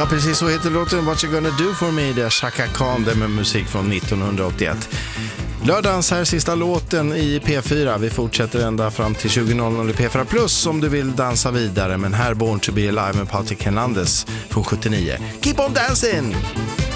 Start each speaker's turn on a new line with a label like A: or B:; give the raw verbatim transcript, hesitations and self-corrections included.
A: Ja, precis så heter låten What You Gonna Do For Me. Det är Chaka Khan, det med musik från nittonhundraåttioett. Lördagens här sista låten i P fyra. Vi fortsätter ända fram till tjugo noll noll i P fyra Plus om du vill dansa vidare. Men här Born To Be Alive med Patrik Hernandez från sjuttionio. Keep on dancing!